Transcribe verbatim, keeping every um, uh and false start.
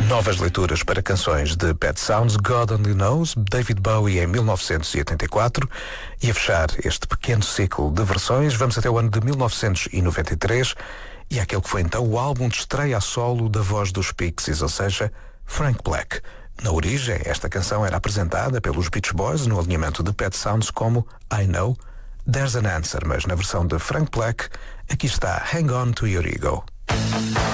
Novas leituras para canções de Pet Sounds, God Only Knows, David Bowie em mil novecentos e oitenta e quatro, e a fechar este pequeno ciclo de versões, vamos até o ano de mil novecentos e noventa e três, e aquele que foi então o álbum de estreia a solo da voz dos Pixies, ou seja, Frank Black. Na origem, esta canção era apresentada pelos Beach Boys no alinhamento de Pet Sounds como I Know, There's an Answer, mas na versão de Frank Black, aqui está Hang On to Your Ego.